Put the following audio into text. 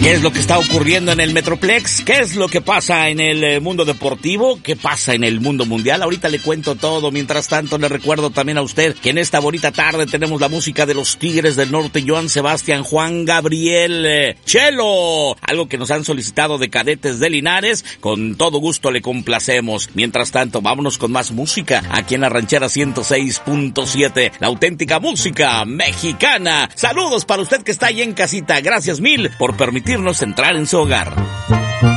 ¿Qué es lo que está ocurriendo en el Metroplex? ¿Qué es lo que pasa en el mundo deportivo? ¿Qué pasa en el mundo mundial? Ahorita le cuento todo. Mientras tanto, le recuerdo también a usted que en esta bonita tarde tenemos la música de los Tigres del Norte, Joan Sebastián, Juan Gabriel, Chelo. Algo que nos han solicitado de Cadetes de Linares. Con todo gusto le complacemos. Mientras tanto, vámonos con más música aquí en la Ranchera 106.7. La auténtica música mexicana. Saludos para usted que está ahí en casita. Gracias mil por permitirnos entrar en su hogar.